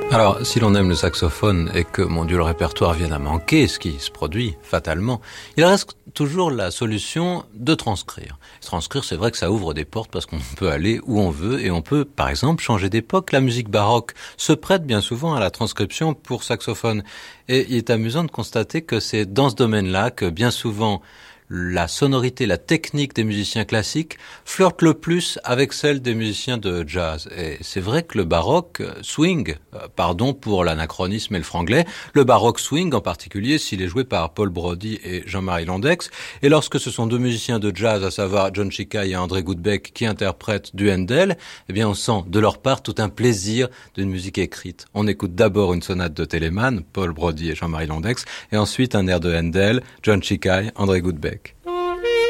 Alors, si l'on aime le saxophone et que, mon Dieu, le répertoire vienne à manquer, ce qui se produit fatalement, il reste toujours la solution de transcrire. Transcrire, c'est vrai que ça ouvre des portes parce qu'on peut aller où on veut et on peut, par exemple, changer d'époque. La musique baroque se prête bien souvent à la transcription pour saxophone. Et il est amusant de constater que c'est dans ce domaine-là que bien souvent la sonorité, la technique des musiciens classiques flirte le plus avec celle des musiciens de jazz. Et c'est vrai que le baroque swing, pardon pour l'anachronisme et le franglais, le baroque swing en particulier, s'il est joué par Paul Brody et Jean-Marie Landex, et lorsque ce sont deux musiciens de jazz, à savoir John Chicaille et André Goodbeck, qui interprètent du Handel, eh bien on sent de leur part tout un plaisir d'une musique écrite. On écoute d'abord une sonate de Telemann, Paul Brody et Jean-Marie Landex, et ensuite un air de Handel, John Chicaille, André Goodbeck.